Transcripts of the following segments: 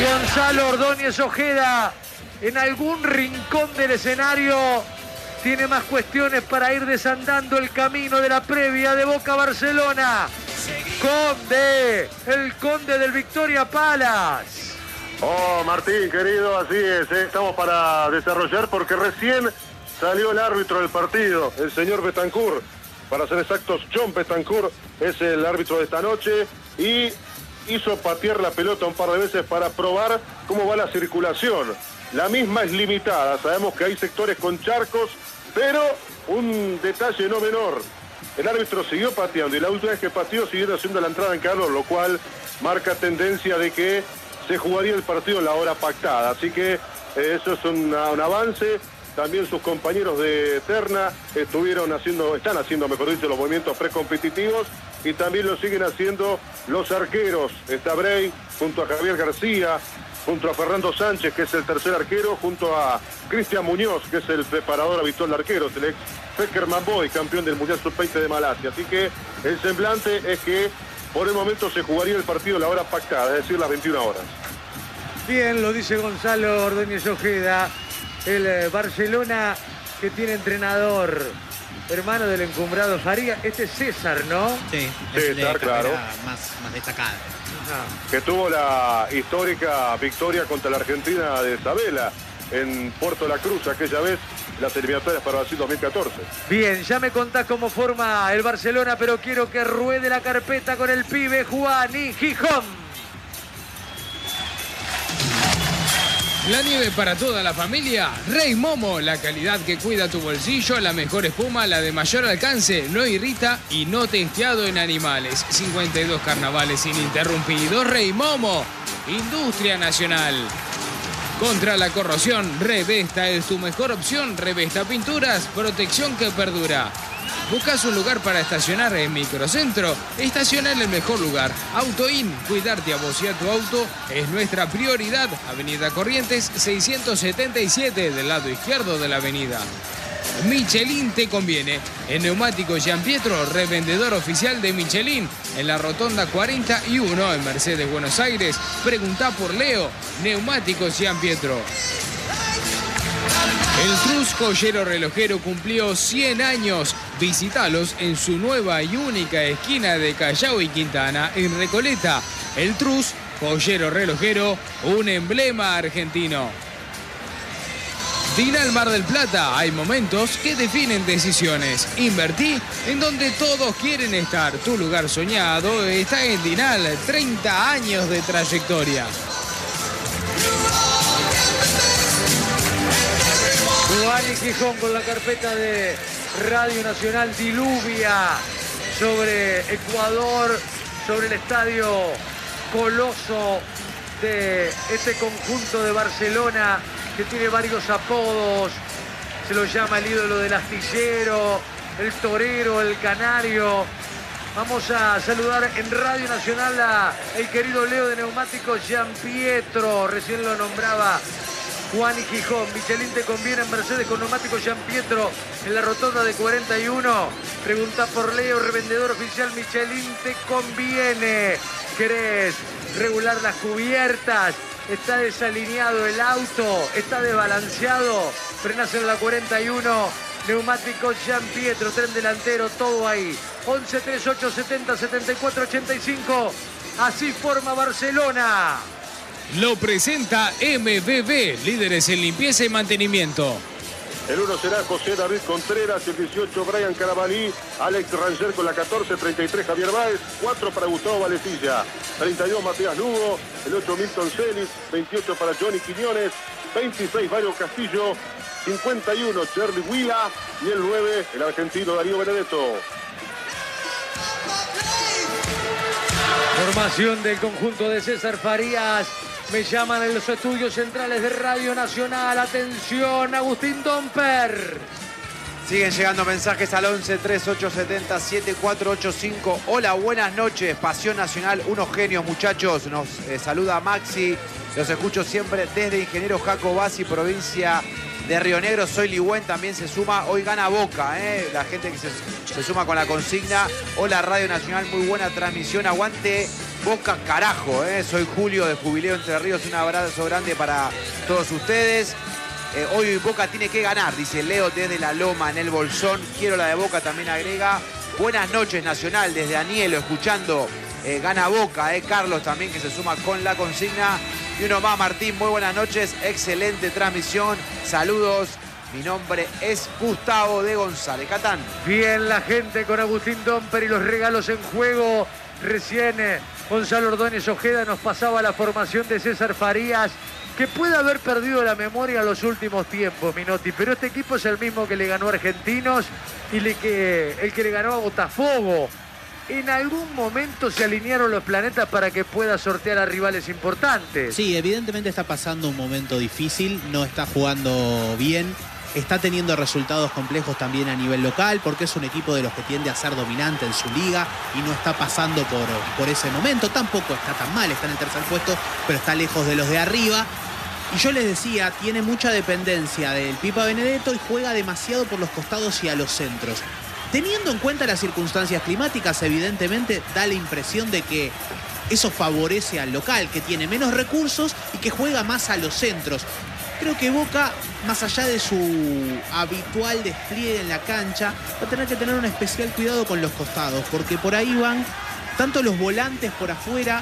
Gonzalo Ordóñez Ojeda, en algún rincón del escenario, tiene más cuestiones para ir desandando el camino de la previa de Boca Barcelona. Conde, el Conde del Victoria Palace. Oh, Martín, querido, así es, estamos para desarrollar porque recién salió el árbitro del partido, el señor Betancourt. Para ser exactos, John Betancourt es el árbitro de esta noche y hizo patear la pelota un par de veces para probar cómo va la circulación. La misma es limitada, sabemos que hay sectores con charcos, pero un detalle no menor. El árbitro siguió pateando y la última vez que pateó siguieron haciendo la entrada en calor, lo cual marca tendencia de que se jugaría el partido en la hora pactada. Así que eso es un avance. También sus compañeros de terna están haciendo, mejor dicho, los movimientos precompetitivos y también lo siguen haciendo los arqueros. Está Bray junto a Javier García, junto a Fernando Sánchez, que es el tercer arquero, junto a Cristian Muñoz, que es el preparador habitual de arqueros, el ex Peckerman Boy, campeón del Mundial Sub-20 de Malasia. Así que el semblante es que por el momento se jugaría el partido a la hora pactada, es decir, las 21 horas. Bien, lo dice Gonzalo Ordóñez Ojeda. El Barcelona que tiene entrenador, hermano del encumbrado Faría. Este es César, ¿no? Sí, César, claro. Más destacada. Que tuvo la histórica victoria contra la Argentina de Isabela en Puerto La Cruz, aquella vez, las eliminatorias para Brasil 2014. Bien, ya me contás cómo forma el Barcelona, pero quiero que ruede la carpeta con el pibe Juan y Gijón. La nieve para toda la familia, Rey Momo, la calidad que cuida tu bolsillo, la mejor espuma, la de mayor alcance, no irrita y no testeado en animales. 52 carnavales ininterrumpidos, Rey Momo, industria nacional. Contra la corrosión, Revesta es tu mejor opción. Revesta Pinturas, protección que perdura. ¿Buscas un lugar para estacionar en Microcentro? Estaciona en el mejor lugar. AutoIn, cuidarte a vos y a tu auto es nuestra prioridad. Avenida Corrientes 677, del lado izquierdo de la avenida. Michelin te conviene. En Neumáticos Giampietro, revendedor oficial de Michelin. En la Rotonda 41, en Mercedes, Buenos Aires. Preguntá por Leo. Neumáticos Giampietro. El Trus Joyero Relojero cumplió 100 años. Visítalos en su nueva y única esquina de Callao y Quintana, en Recoleta. El Trus Joyero Relojero, un emblema argentino. Dinal Mar del Plata, hay momentos que definen decisiones. Invertí en donde todos quieren estar. Tu lugar soñado está en Dinal, 30 años de trayectoria. Juan y Gijón con la carpeta de Radio Nacional diluvia sobre Ecuador, sobre el estadio coloso de este conjunto de Barcelona que tiene varios apodos. Se lo llama el ídolo del astillero, el torero, el canario. Vamos a saludar en Radio Nacional a el querido Leo de Neumáticos Giampietro. Recién lo nombraba Juan y Gijón. Michelin te conviene en Mercedes con Neumáticos Giampietro en la Rotonda de 41. Pregunta por Leo, revendedor oficial Michelin te conviene. ¿Querés regular las cubiertas? ¿Está desalineado el auto? ¿Está desbalanceado? Frenás en la 41. Neumáticos Giampietro, tren delantero, todo ahí. 11 38 70 74 85. Así forma Barcelona. Lo presenta MBB, líderes en limpieza y mantenimiento. El 1 será José David Contreras, el 18 Brian Carabalí, Alex Ranger con la 14, 33 Javier Báez, 4 para Gustavo Valetilla, 32 Matías Lugo, el 8 Milton Celis, 28 para Johnny Quiñones, 26 Mario Castillo, 51 Charlie Huila y el 9 el argentino Darío Benedetto. Formación del conjunto de César Farías. Me llaman en los estudios centrales de Radio Nacional. Atención, Agustín Domper. Siguen llegando mensajes al 11 3870 7485. Hola, buenas noches. Pasión Nacional, unos genios, muchachos. Nos saluda Maxi. Los escucho siempre desde Ingeniero Jaco Bassi, provincia de Río Negro. Soy Ligüen, también se suma. Hoy gana Boca, la gente que se suma con la consigna. Hola, Radio Nacional, muy buena transmisión. Aguante Boca carajo, soy Julio de Jubileo Entre Ríos, un abrazo grande para todos ustedes. Hoy Boca tiene que ganar, dice Leo desde La Loma en el Bolsón. Quiero la de Boca, también agrega. Buenas noches, Nacional, desde Anielo, escuchando. Gana Boca, Carlos también que se suma con la consigna. Y uno más, Martín, muy buenas noches, excelente transmisión, saludos. Mi nombre es Gustavo de González Catán. Bien la gente con Agustín Domper y los regalos en juego. Recién Gonzalo Ordóñez Ojeda nos pasaba la formación de César Farías, que puede haber perdido la memoria en los últimos tiempos, Minotti, pero este equipo es el mismo que le ganó a Argentinos y el que le ganó a Botafogo. En algún momento se alinearon los planetas para que pueda sortear a rivales importantes. Sí, evidentemente está pasando un momento difícil, no está jugando bien. Está teniendo resultados complejos también a nivel local, porque es un equipo de los que tiende a ser dominante en su liga y no está pasando por ese momento. Tampoco está tan mal, está en el tercer puesto, pero está lejos de los de arriba. Y yo les decía, tiene mucha dependencia del Pipa Benedetto y juega demasiado por los costados y a los centros. Teniendo en cuenta las circunstancias climáticas, evidentemente da la impresión de que eso favorece al local, que tiene menos recursos y que juega más a los centros. Creo que Boca, más allá de su habitual despliegue en la cancha, va a tener que tener un especial cuidado con los costados, porque por ahí van tanto los volantes por afuera,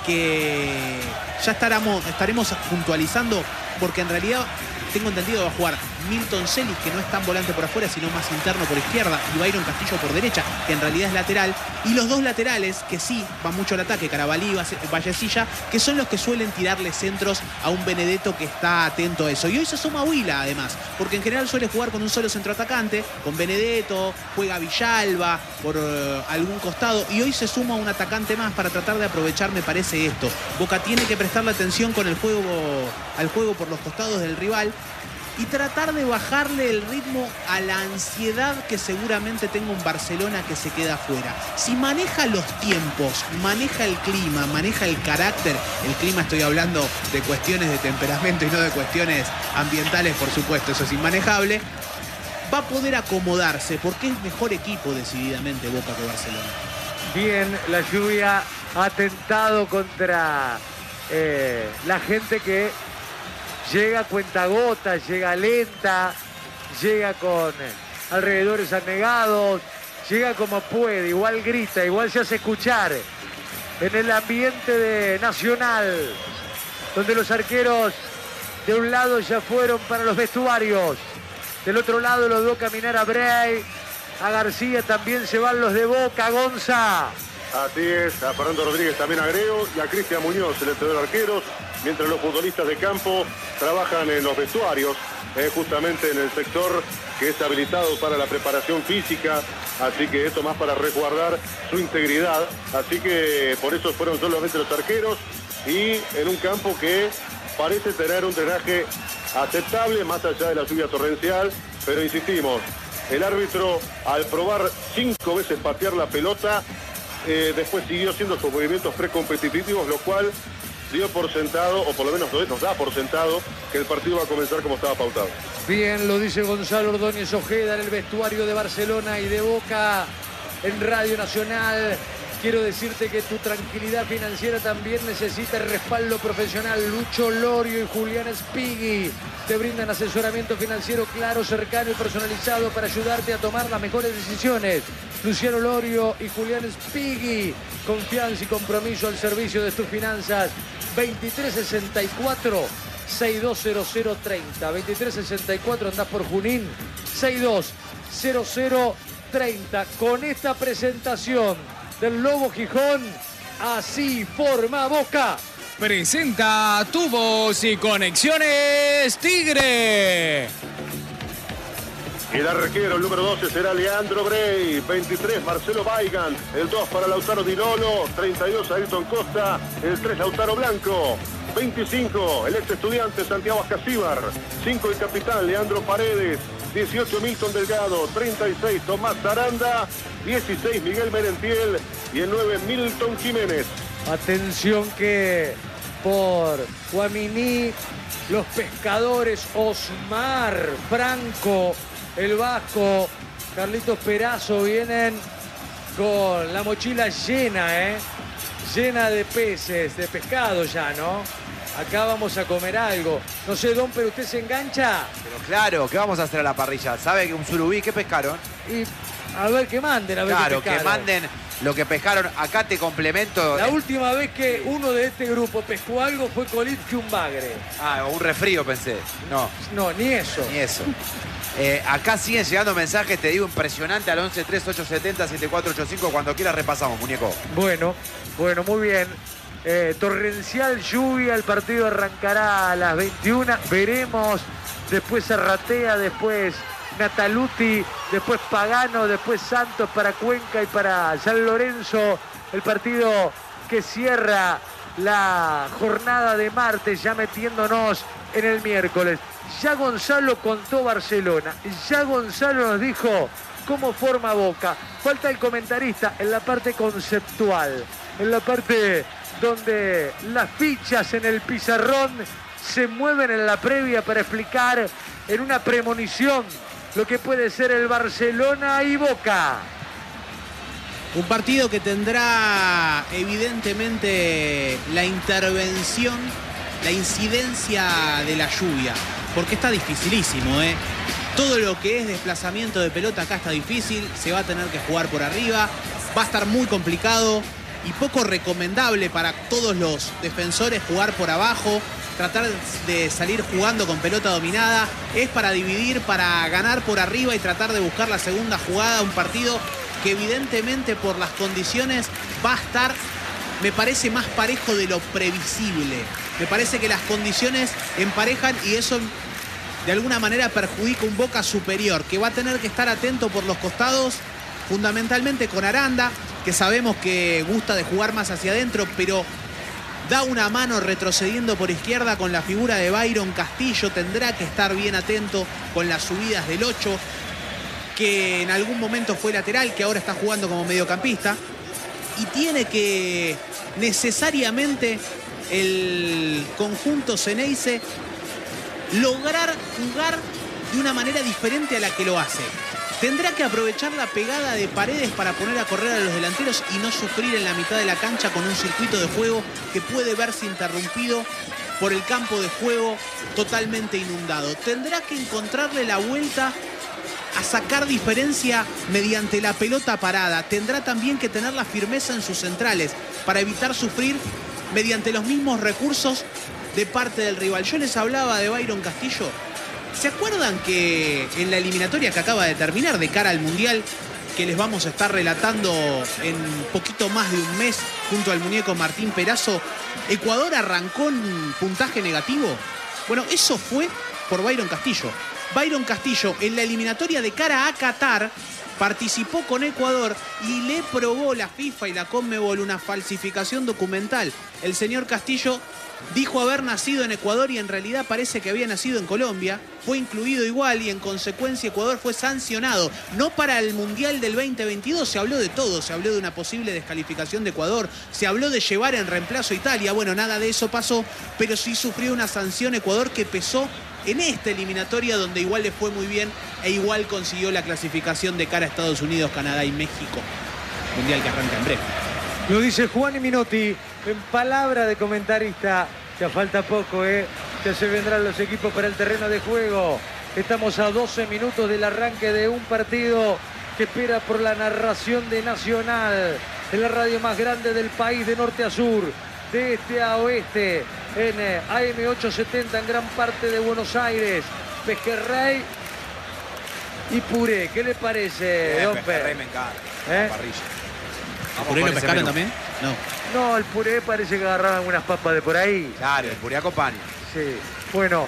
que ya estaremos puntualizando, porque en realidad tengo entendido que va a jugar Milton Celis, que no es tan volante por afuera, sino más interno por izquierda, y Byron Castillo por derecha, que en realidad es lateral. Y los dos laterales, que sí van mucho al ataque, Carabalí y Vallecilla, que son los que suelen tirarle centros a un Benedetto que está atento a eso. Y hoy se suma Huila, además, porque en general suele jugar con un solo centroatacante, con Benedetto, juega Villalba por algún costado, y hoy se suma un atacante más para tratar de aprovechar, me parece, esto. Boca tiene que prestarle atención con el juego, al juego por los costados del rival, y tratar de bajarle el ritmo a la ansiedad que seguramente tenga un Barcelona que se queda afuera. Si maneja los tiempos, maneja el clima, maneja el carácter, el clima estoy hablando de cuestiones de temperamento y no de cuestiones ambientales, por supuesto, eso es inmanejable, va a poder acomodarse porque es mejor equipo decididamente Boca que Barcelona. Bien, la lluvia ha atentado contra la gente que llega a cuentagotas, llega lenta, llega con alrededores anegados, llega como puede, igual grita, igual se hace escuchar en el ambiente de Nacional, donde los arqueros de un lado ya fueron para los vestuarios, del otro lado los veo caminar a Bray, a García también se van los de Boca, Gonza. Así es, a Fernando Rodríguez también agrego y a Cristian Muñoz, el entrenador de arqueros, mientras los futbolistas de campo trabajan en los vestuarios, justamente en el sector que es habilitado para la preparación física, así que esto más para resguardar su integridad, así que por eso fueron solamente los arqueros y en un campo que parece tener un drenaje aceptable más allá de la lluvia torrencial, pero insistimos, el árbitro al probar 5 veces patear la pelota, después siguió haciendo sus movimientos precompetitivos, lo cual dio por sentado, o por lo menos nos da por sentado, que el partido va a comenzar como estaba pautado. Bien, lo dice Gonzalo Ordóñez Ojeda en el vestuario de Barcelona y de Boca en Radio Nacional. Quiero decirte que tu tranquilidad financiera también necesita el respaldo profesional. Lucho Lorio y Julián Spighi te brindan asesoramiento financiero claro, cercano y personalizado para ayudarte a tomar las mejores decisiones. Luciano Lorio y Julián Spighi, confianza y compromiso al servicio de tus finanzas. 2364 620030. 2364, andás por Junín. 620030. Con esta presentación del Lobo Gijón, así forma Boca. Presenta Tubos y Conexiones Tigre. El arquero, el número 12 será Leandro Bray, 23 Marcelo Weigand, el 2 para Lautaro Di Lolo, 32 Ayrton Costa, el 3 Lautaro Blanco, 25 el ex estudiante Santiago Ascasíbar, 5 el capitán Leandro Paredes, 18 Milton Delgado, 36 Tomás Aranda, 16 Miguel Merentiel y el 9 Milton Jiménez. Atención que por Guaminí, los pescadores Osmar, Franco, el Vasco, Carlitos Perazo vienen con la mochila llena, llena de peces, de pescado ya, ¿no? Acá vamos a comer algo. No sé, Don, pero ¿usted se engancha? Pero claro, ¿qué vamos a hacer a la parrilla? ¿Sabe que un surubí qué pescaron? Y a ver que manden, a ver Claro, qué que pescaron. manden lo que pescaron. Acá te complemento. La última vez que uno de este grupo pescó algo fue Colitque un bagre. Ah, un resfrío pensé. No, No, ni eso. ni eso. Acá siguen llegando mensajes, te digo, impresionante al 11 3870 7485. Cuando quieras repasamos, muñeco. Bueno, muy bien. Torrencial lluvia, el partido arrancará a las 21. Veremos, después Zarratea, después Nataluti, después Pagano, después Santos para Cuenca y para San Lorenzo. El partido que cierra la jornada de martes, ya metiéndonos en el miércoles. Ya Gonzalo contó Barcelona, ya Gonzalo nos dijo cómo forma Boca. Falta el comentarista en la parte conceptual, en la parte donde las fichas en el pizarrón se mueven en la previa para explicar en una premonición lo que puede ser el Barcelona y Boca. Un partido que tendrá evidentemente la intervención, la incidencia de la lluvia, porque está dificilísimo, ¿eh? Todo lo que es desplazamiento de pelota acá está difícil, se va a tener que jugar por arriba, va a estar muy complicado y poco recomendable para todos los defensores jugar por abajo, tratar de salir jugando con pelota dominada. Es para dividir, para ganar por arriba y tratar de buscar la segunda jugada. Un partido que evidentemente por las condiciones va a estar, me parece, más parejo de lo previsible. Me parece que las condiciones emparejan y eso de alguna manera perjudica un Boca superior, que va a tener que estar atento por los costados, fundamentalmente con Aranda, que sabemos que gusta de jugar más hacia adentro, pero da una mano retrocediendo por izquierda con la figura de Byron Castillo. Tendrá que estar bien atento con las subidas del 8, que en algún momento fue lateral, que ahora está jugando como mediocampista. Y tiene que necesariamente el conjunto Ceneice lograr jugar de una manera diferente a la que lo hace. Tendrá que aprovechar la pegada de Paredes para poner a correr a los delanteros y no sufrir en la mitad de la cancha con un circuito de juego que puede verse interrumpido por el campo de juego totalmente inundado. Tendrá que encontrarle la vuelta a sacar diferencia mediante la pelota parada. Tendrá también que tener la firmeza en sus centrales para evitar sufrir mediante los mismos recursos de parte del rival. Yo les hablaba de Byron Castillo. ¿Se acuerdan que en la eliminatoria que acaba de terminar de cara al Mundial, que les vamos a estar relatando en poquito más de un mes junto al muñeco Martín Perazo, Ecuador arrancó en puntaje negativo? Bueno, eso fue por Byron Castillo. Byron Castillo en la eliminatoria de cara a Qatar participó con Ecuador y le probó la FIFA y la Conmebol una falsificación documental. El señor Castillo dijo haber nacido en Ecuador y en realidad parece que había nacido en Colombia. Fue incluido igual y en consecuencia Ecuador fue sancionado. No para el Mundial del 2022, se habló de todo. Se habló de una posible descalificación de Ecuador. Se habló de llevar en reemplazo a Italia. Bueno, nada de eso pasó, pero sí sufrió una sanción Ecuador que pesó en esta eliminatoria donde igual le fue muy bien e igual consiguió la clasificación de cara a Estados Unidos, Canadá y México. Mundial que arranca en breve. Lo dice Juan Minotti en palabra de comentarista. Ya falta poco, ya se vendrán los equipos para el terreno de juego. Estamos a 12 minutos del arranque de un partido que espera por la narración de Nacional, en la radio más grande del país, de norte a sur, de este a oeste, en AM870 en gran parte de Buenos Aires. Pejerrey y Puré, ¿qué le parece, don Pejerrey me encanta, la parrilla. ¿El Puré lo pescaron también? No. No, el Puré parece que agarraron algunas papas de por ahí. Claro, el Puré acompaña. Sí, bueno,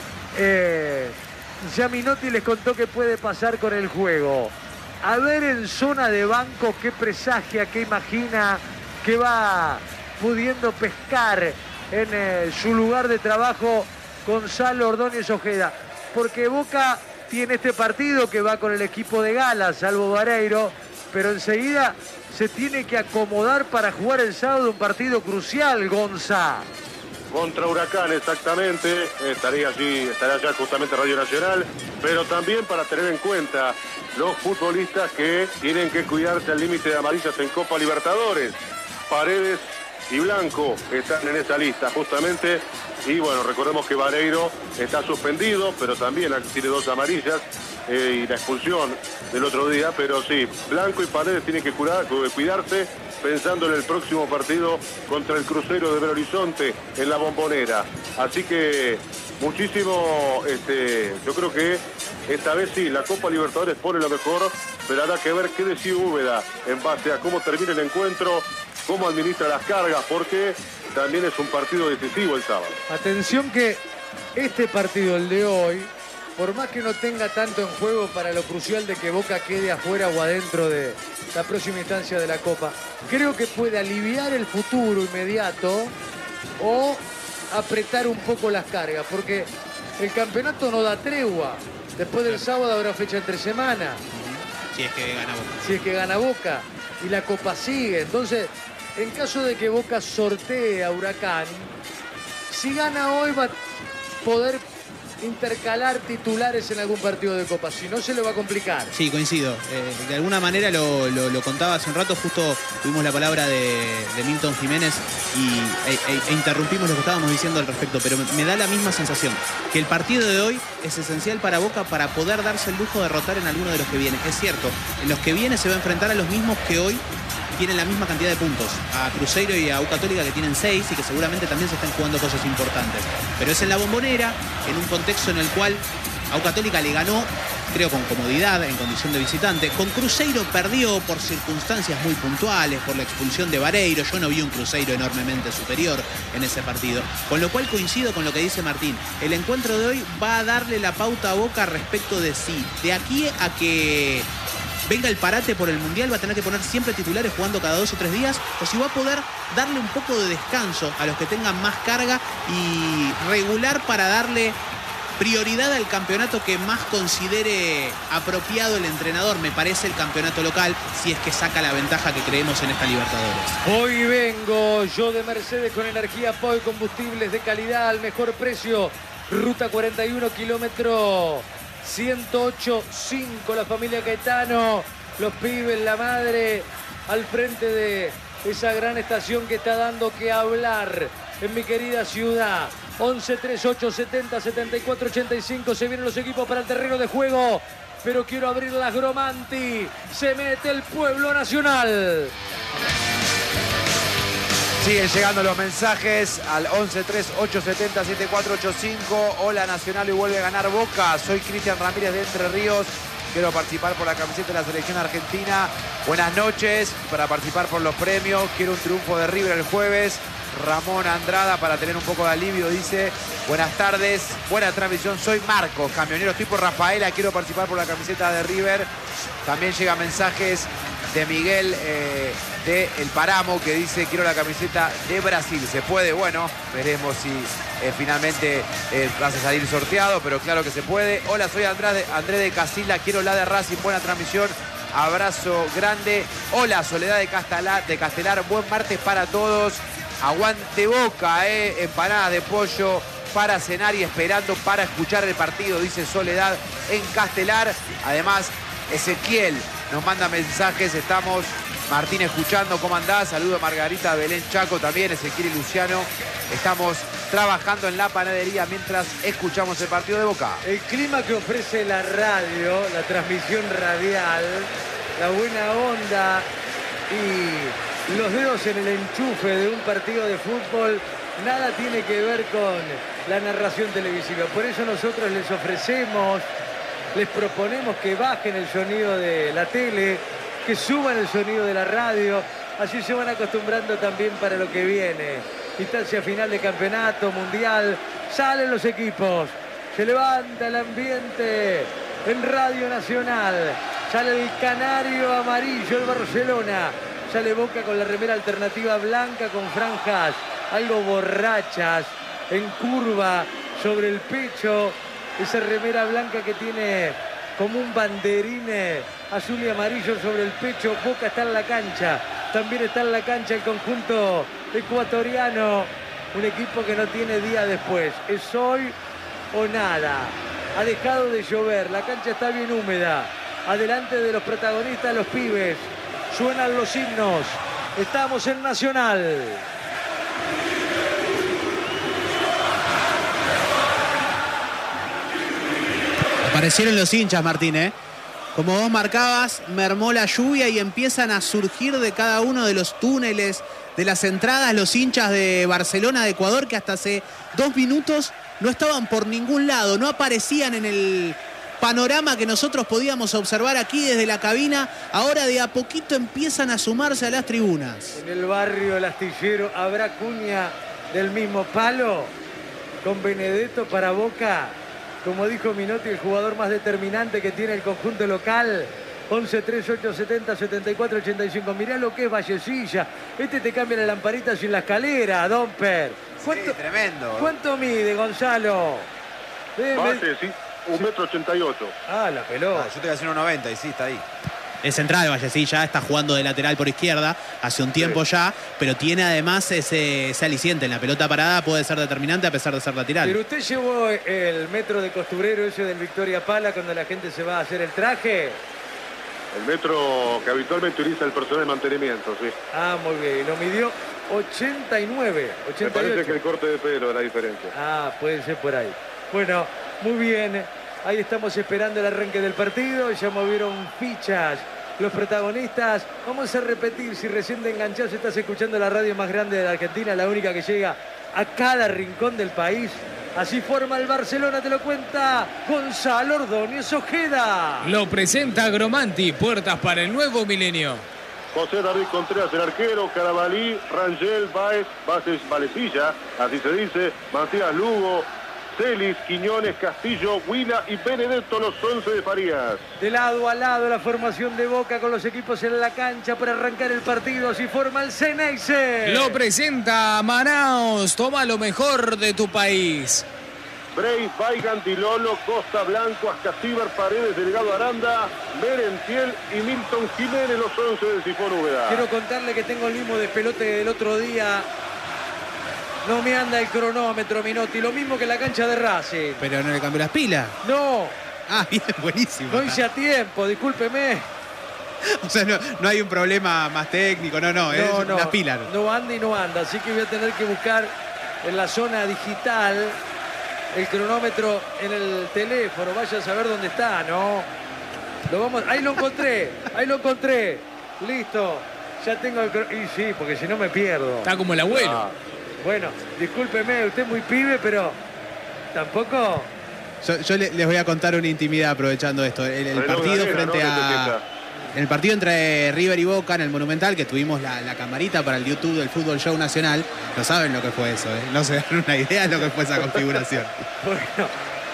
ya Minotti les contó qué puede pasar con el juego. A ver en zona de banco qué presagia, qué imagina, qué va pudiendo pescar en su lugar de trabajo Gonzalo Ordóñez Ojeda. Porque Boca tiene este partido que va con el equipo de gala, salvo Vareiro, pero enseguida se tiene que acomodar para jugar el sábado un partido crucial, Gonza. Contra Huracán, exactamente. Estará ya justamente Radio Nacional, pero también para tener en cuenta los futbolistas que tienen que cuidarse al límite de amarillas en Copa Libertadores. Paredes y Blanco están en esa lista justamente. Y bueno, recordemos que Vareiro está suspendido, pero también tiene 2 amarillas y la expulsión del otro día. Pero sí, Blanco y Paredes tienen que cuidarse pensando en el próximo partido contra el Cruzeiro de Belo Horizonte en la Bombonera. Así que muchísimo, yo creo que esta vez sí, la Copa Libertadores pone lo mejor, pero habrá que ver qué decide Úbeda en base a cómo termina el encuentro, cómo administra las cargas, porque también es un partido decisivo el sábado. Atención que este partido, el de hoy, por más que no tenga tanto en juego para lo crucial de que Boca quede afuera o adentro de la próxima instancia de la Copa, creo que puede aliviar el futuro inmediato o apretar un poco las cargas, porque el campeonato no da tregua. Después del sábado habrá fecha entre semana. Si es que gana Boca. Si es que gana Boca. Y la Copa sigue. Entonces, en caso de que Boca sortee a Huracán, si gana hoy va a poder intercalar titulares en algún partido de Copa. Si no, se le va a complicar. Sí, coincido. De alguna manera lo contaba hace un rato. Justo tuvimos la palabra de Milton Jiménez e interrumpimos lo que estábamos diciendo al respecto. Pero me da la misma sensación. Que el partido de hoy es esencial para Boca para poder darse el lujo de derrotar en alguno de los que viene. Es cierto, en los que viene se va a enfrentar a los mismos que hoy tienen la misma cantidad de puntos, a Cruzeiro y a U Católica, que tienen 6 y que seguramente también se están jugando cosas importantes. Pero es en la Bombonera, en un contexto en el cual a U Católica le ganó, creo con comodidad, en condición de visitante. Con Cruzeiro perdió por circunstancias muy puntuales, por la expulsión de Vareiro. Yo no vi un Cruzeiro enormemente superior en ese partido. Con lo cual coincido con lo que dice Martín. El encuentro de hoy va a darle la pauta a Boca respecto de sí. De aquí a que venga el parate por el Mundial, va a tener que poner siempre titulares jugando cada 2 o 3 días, o si va a poder darle un poco de descanso a los que tengan más carga y regular para darle prioridad al campeonato que más considere apropiado el entrenador. Me parece el campeonato local, si es que saca la ventaja que creemos en esta Libertadores. Hoy vengo yo de Mercedes con energía POI, combustibles de calidad al mejor precio. Ruta 41, kilómetro 108.5, la familia Caetano, los pibes, la madre, al frente de esa gran estación que está dando que hablar en mi querida ciudad. 11 38 70 74 85, se vienen los equipos para el terreno de juego, pero quiero abrir las Gromanti, se mete el pueblo nacional. Siguen llegando los mensajes al 11 38 70 7485. Hola Nacional, y vuelve a ganar Boca. Soy Cristian Ramírez de Entre Ríos. Quiero participar por la camiseta de la selección argentina. Buenas noches. Para participar por los premios, quiero un triunfo de River el jueves. Ramón Andrada, para tener un poco de alivio, dice: buenas tardes, buena transmisión, soy Marcos, camionero, estoy por Rafaela, quiero participar por la camiseta de River. También llegan mensajes de Miguel de El Paramo, que dice: quiero la camiseta de Brasil. ¿Se puede? Bueno, veremos si finalmente vas a salir sorteado, pero claro que se puede. Hola, soy Andrés de Casilla, quiero la de Racing, buena transmisión. Abrazo grande. Hola, Soledad de Castelar, buen martes para todos. Aguante Boca, empanadas de pollo para cenar y esperando para escuchar el partido, dice Soledad en Castelar. Además, Ezequiel nos manda mensajes, estamos, Martín, escuchando, ¿cómo andás? Saludo a Margarita Belén Chaco también, Ezequiel y Luciano. Estamos trabajando en la panadería mientras escuchamos el partido de Boca. El clima que ofrece la radio, la transmisión radial, la buena onda y los dedos en el enchufe de un partido de fútbol, nada tiene que ver con la narración televisiva. Por eso nosotros les ofrecemos, les proponemos que bajen el sonido de la tele, que suban el sonido de la radio, así se van acostumbrando también para lo que viene. Instancia final de campeonato mundial, salen los equipos, se levanta el ambiente en Radio Nacional, sale el canario amarillo, el Barcelona. Sale Boca con la remera alternativa blanca con franjas algo borrachas, en curva sobre el pecho. Esa remera blanca que tiene como un banderín azul y amarillo sobre el pecho. Boca está en la cancha. También está en la cancha el conjunto ecuatoriano. Un equipo que no tiene día después. Es hoy o nada. Ha dejado de llover. La cancha está bien húmeda. Adelante de los protagonistas, los pibes. Suenan los himnos. Estamos en Nacional. Aparecieron los hinchas, Martín, ¿eh? Como vos marcabas, mermó la lluvia y empiezan a surgir de cada uno de los túneles, de las entradas, los hinchas de Barcelona, de Ecuador, que hasta hace 2 minutos no estaban por ningún lado, no aparecían en el panorama que nosotros podíamos observar aquí desde la cabina. Ahora de a poquito empiezan a sumarse a las tribunas. En el barrio El Astillero habrá cuña del mismo palo con Benedetto para Boca. Como dijo Minotti, el jugador más determinante que tiene el conjunto local. 11 3 8 70 74 85. Mirá lo que es Vallecilla. Este te cambia la lamparita sin la escalera, Domper. Sí, tremendo. ¿Cuánto mide, Gonzalo? Base, sí, 1,88 m. Ah, la pelota. Yo te voy a hacer 1,90 y sí, está ahí. Es central Vallecilla, está jugando de lateral por izquierda hace un tiempo ya, pero tiene además ese aliciente en la pelota parada, puede ser determinante a pesar de ser lateral. Pero usted llevó el metro de costurero ese del Victoria Pala cuando la gente se va a hacer el traje. El metro que habitualmente utiliza el personal de mantenimiento, sí. Ah, muy bien. Lo midió 89, 88. Me parece que el corte de pelo es la diferencia. Ah, puede ser por ahí. Bueno, muy bien. Ahí estamos esperando el arranque del partido. Ya movieron fichas los protagonistas. Vamos a repetir, si recién te enganchás, estás escuchando la radio más grande de la Argentina, la única que llega a cada rincón del país. Así forma el Barcelona, te lo cuenta Gonzalo Ordóñez Ojeda. Lo presenta Gromanti, puertas para el nuevo milenio. José David Contreras, el arquero, Carabalí, Rangel, Baez, Bases, Valecilla, así se dice, Matías Lugo, Celis, Quiñones, Castillo, Huila y Benedetto, los 11 de Farías. De lado a lado la formación de Boca con los equipos en la cancha para arrancar el partido. Así forma el Ceneice. Lo presenta Manaos, toma lo mejor de tu país. Breis, Weigand, Dilolo, Costa Blanco, Ascasíbar, Paredes, Delgado Aranda, Merentiel y Milton Jiménez, los 11 de Sifón Úbeda. Quiero contarle que tengo el mismo despelote del otro día. No me anda el cronómetro, Minotti. Lo mismo que en la cancha de Racing. Pero no le cambió las pilas. No. Ah, bien, buenísimo. No hice a tiempo, discúlpeme. O sea, no hay un problema más técnico, no, es las pilas. No anda y no anda, así que voy a tener que buscar en la zona digital el cronómetro en el teléfono. Vaya a saber dónde está, ¿no? Ahí lo encontré. Listo. Ya tengo el cronómetro. Y sí, porque si no me pierdo. Está como el abuelo. Bueno, discúlpeme, usted es muy pibe, pero tampoco... Yo les voy a contar una intimidad aprovechando esto. El partido frente a... En el partido entre River y Boca en el Monumental, que tuvimos la camarita para el YouTube del Fútbol Show Nacional, no saben lo que fue eso, ¿eh? No se dan una idea de lo que fue esa configuración. Bueno,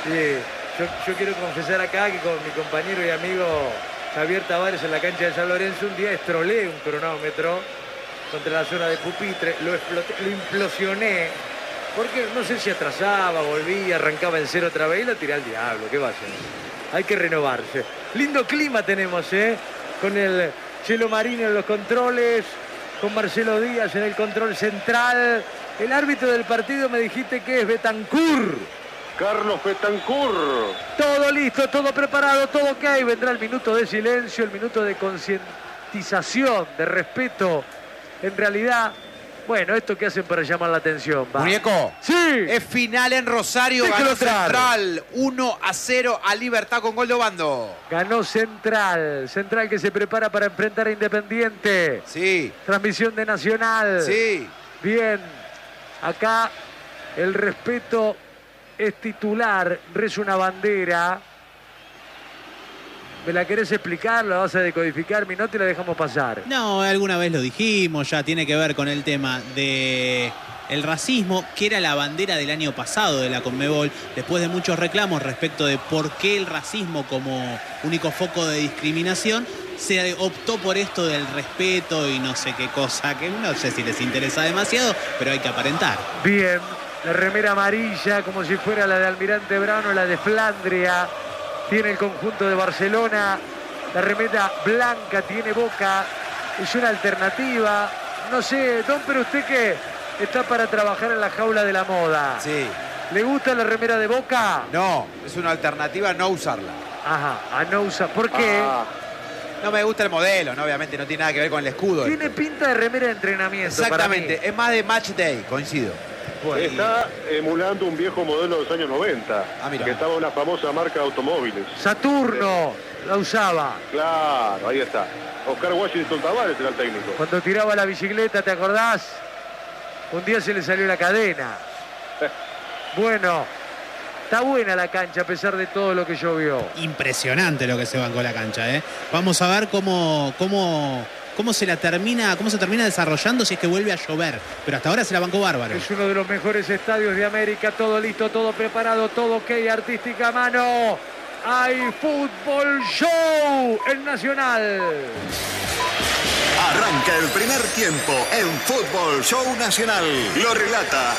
yo quiero confesar acá que con mi compañero y amigo Javier Tavares en la cancha de San Lorenzo un día estrolé un cronómetro contra la zona de pupitre, lo implosioné, porque no sé si atrasaba, volvía, arrancaba en cero otra vez y lo tiré al diablo. ¿Qué va a hacer? Hay que renovarse. Lindo clima tenemos, con el Chelo Marino en los controles, con Marcelo Díaz en el control central. El árbitro del partido me dijiste que es Betancur. Carlos Betancur. Todo listo, todo preparado, todo ok. Vendrá el minuto de silencio, el minuto de concientización, de respeto. En realidad, bueno, esto que hacen para llamar la atención. Va. Muñeco. Sí. Es final en Rosario. Déjalo Ganó Central 1-0 a Libertad con gol de Obando. Ganó Central. Central que se prepara para enfrentar a Independiente. Sí. Transmisión de Nacional. Sí. Bien. Acá el respeto es titular. Reza una bandera. ¿Me la querés explicar? ¿La vas a decodificar? Minotti, la dejamos pasar. No, alguna vez lo dijimos, ya tiene que ver con el tema de el racismo, que era la bandera del año pasado de la Conmebol, después de muchos reclamos respecto de por qué el racismo como único foco de discriminación, se optó por esto del respeto y no sé qué cosa, que no sé si les interesa demasiado, pero hay que aparentar. Bien, la remera amarilla, como si fuera la de Almirante Brown o la de Flandria. Tiene el conjunto de Barcelona. La remera blanca tiene Boca. Es una alternativa. No sé, Don, pero usted que está para trabajar en la jaula de la moda. Sí. ¿Le gusta la remera de Boca? No, es una alternativa no usarla. Ajá, a no usar. ¿Por qué? No me gusta el modelo, ¿no? Obviamente no tiene nada que ver con el escudo. Tiene pinta de remera de entrenamiento. Exactamente, es más de match day, coincido. Bueno. Está emulando un viejo modelo de los años 90, mira. que estaba una famosa marca de automóviles. Saturno la usaba. Claro, ahí está. Oscar Washington Tavares era el técnico. Cuando tiraba la bicicleta, ¿te acordás? Un día se le salió la cadena. Bueno, está buena la cancha a pesar de todo lo que llovió. Impresionante lo que se bancó la cancha, ¿eh? Vamos a ver cómo se termina desarrollando si es que vuelve a llover. Pero hasta ahora se la bancó bárbaro. Es uno de los mejores estadios de América. Todo listo, todo preparado, todo ok, artística mano. Hay fútbol show en Nacional. Arranca el primer tiempo en Fútbol Show Nacional. Lo relata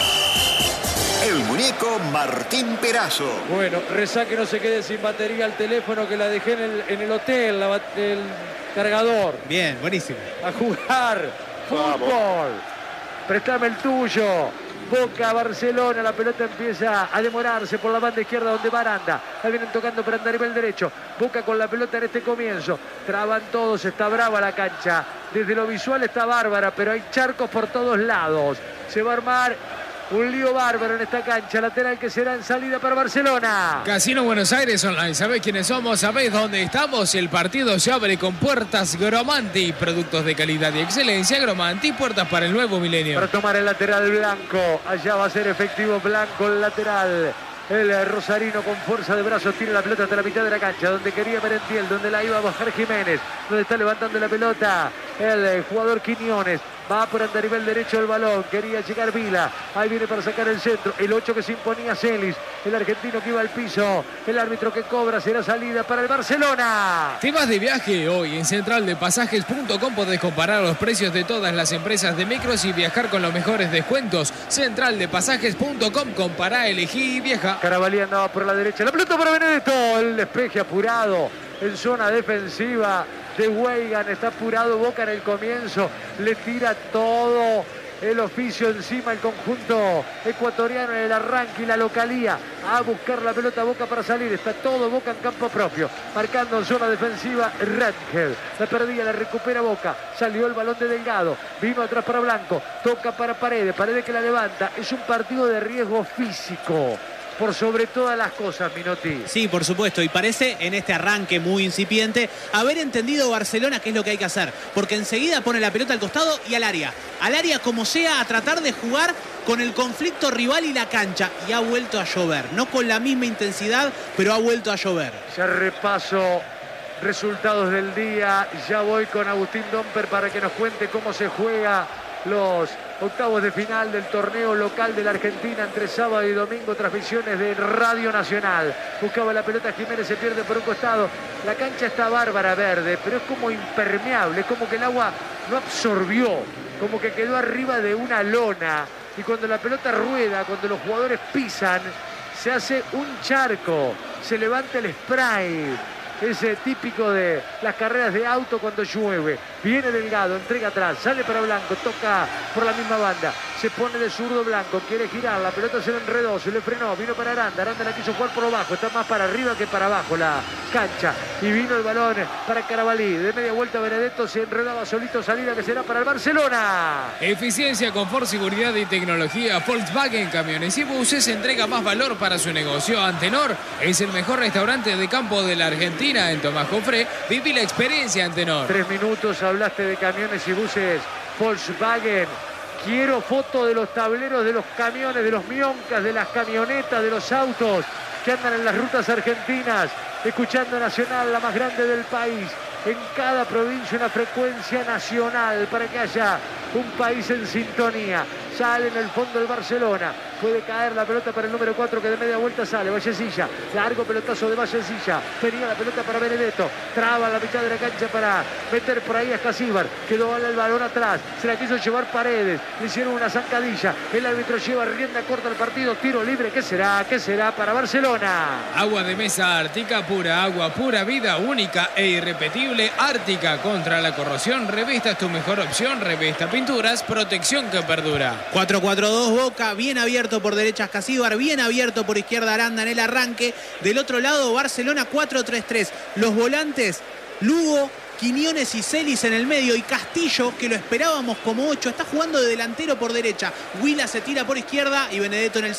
el muñeco Martín Perazo. Bueno, rezá que no se quede sin batería el teléfono que la dejé en el hotel, el cargador. Bien, buenísimo. A jugar fútbol. Préstame el tuyo. Boca, Barcelona, la pelota empieza a demorarse por la banda izquierda donde va Aranda. Ahí vienen tocando para andar el derecho. Boca con la pelota en este comienzo. Traban todos, está brava la cancha. Desde lo visual está bárbara, pero hay charcos por todos lados. Se va a armar un lío bárbaro en esta cancha. Lateral que será en salida para Barcelona. Casino Buenos Aires Online. ¿Sabés quiénes somos? ¿Sabés dónde estamos? El partido se abre con puertas Gromanti. Productos de calidad y excelencia. Gromanti, puertas para el nuevo milenio. Para tomar el lateral Blanco. Allá va a ser efectivo Blanco el lateral. El rosarino con fuerza de brazos tiene la pelota hasta la mitad de la cancha, donde quería Merentiel, donde la iba a bajar Jiménez, donde está levantando la pelota el jugador Quiñones. Va por andarivel derecho el balón, quería llegar Vila, ahí viene para sacar el centro, el 8 que se imponía Celis, el argentino que iba al piso, el árbitro que cobra, será salida para el Barcelona. ¿Te vas de viaje? Hoy en centraldepasajes.com podés comparar los precios de todas las empresas de micros y viajar con los mejores descuentos. Centraldepasajes.com, compará, elegí y viaja. Carabalí andaba por la derecha, la pelota para Benedetto, el despeje apurado en zona defensiva de Weigan, está apurado Boca en el comienzo, le tira todo el oficio encima el conjunto ecuatoriano en el arranque y la localía a buscar la pelota Boca para salir, está todo Boca en campo propio, marcando en zona defensiva Rangel, la perdía, la recupera Boca, salió el balón de Delgado, vino atrás para Blanco, toca para Paredes, Paredes que la levanta, es un partido de riesgo físico. Por sobre todas las cosas, Minotti. Sí, por supuesto, y parece en este arranque muy incipiente haber entendido Barcelona qué es lo que hay que hacer, porque enseguida pone la pelota al costado y al área como sea, a tratar de jugar con el conflicto rival y la cancha, y ha vuelto a llover, no con la misma intensidad, pero ha vuelto a llover. Ya repaso resultados del día, ya voy con Agustín Domper para que nos cuente cómo se juega los octavos de final del torneo local de la Argentina entre sábado y domingo, transmisiones de Radio Nacional. Buscaba la pelota Jiménez, se pierde por un costado. La cancha está bárbara verde, pero es como impermeable, es como que el agua no absorbió, como que quedó arriba de una lona. Y cuando la pelota rueda, cuando los jugadores pisan, se hace un charco, se levanta el spray. Ese típico de las carreras de auto cuando llueve. Viene Delgado, entrega atrás, sale para Blanco, toca por la misma banda. Se pone de zurdo Blanco, quiere girar, la pelota se le enredó, se le frenó, vino para Aranda. Aranda la quiso jugar por lo bajo, está más para arriba que para abajo la cancha. Y vino el balón para Carabalí. De media vuelta Benedetto se enredaba solito, salida que será para el Barcelona. Eficiencia, confort, seguridad y tecnología. Volkswagen Camiones y Buses entrega más valor para su negocio. Antenor es el mejor restaurante de campo de la Argentina. En Tomás Jofré, viví la experiencia Antenor. 3 minutos, hablaste de camiones y buses Volkswagen. Quiero foto de los tableros de los camiones, de los mioncas, de las camionetas, de los autos que andan en las rutas argentinas, escuchando Nacional, la más grande del país. En cada provincia una frecuencia nacional para que haya un país en sintonía. Sale en el fondo el Barcelona. Puede caer la pelota para el número 4 que de media vuelta sale. Vallecilla. Largo pelotazo de Vallecilla. Venía la pelota para Benedetto. Traba la mitad de la cancha para meter por ahí a Escasíbar. Quedó el balón atrás. Se la quiso llevar Paredes. Le hicieron una zancadilla. El árbitro lleva rienda corta al partido. Tiro libre. ¿Qué será? ¿Qué será para Barcelona? Agua de mesa Ártica pura. Agua pura vida única e irrepetible. Ártica contra la corrosión. Revista es tu mejor opción. Revista Pinturas. Protección que perdura. 4-4-2 Boca, bien abierto por derecha Escasíbar, bien abierto por izquierda Aranda en el arranque. Del otro lado Barcelona 4-3-3. Los volantes Lugo, Quiñones y Celis en el medio y Castillo, que lo esperábamos como 8, está jugando de delantero por derecha. Huila se tira por izquierda y Benedetto en el